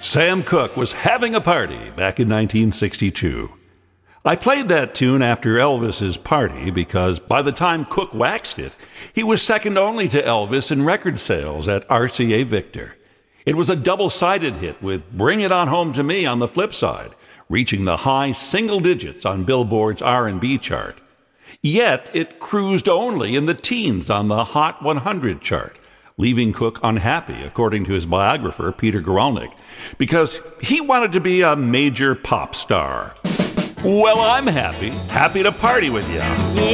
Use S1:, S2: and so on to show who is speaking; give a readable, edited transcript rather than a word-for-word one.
S1: Sam Cooke was having a party back in 1962. I played that tune after Elvis's party because by the time Cooke waxed it, he was second only to Elvis in record sales at RCA Victor. It was a double-sided hit with Bring It On Home to Me on the flip side, reaching the high single digits on Billboard's R&B chart. Yet it cruised only in the teens on the Hot 100 chart, leaving Cooke unhappy, according to his biographer, Peter Guralnick, because he wanted to be a major pop star. Well, I'm happy to party with you.